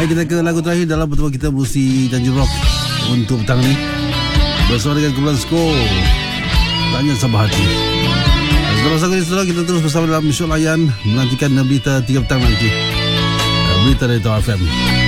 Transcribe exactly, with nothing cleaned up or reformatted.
Baik, kita ke lagu terakhir dalam pertemuan kita Musi Janji Rock untuk petang ni. Bersama dengan kumpulan Sko, Tanya Sabah Hati. Setelah sangat setelah kita terus bersama dalam Syok Layan menantikan berita tiga petang nanti. Berita dari Tau F M.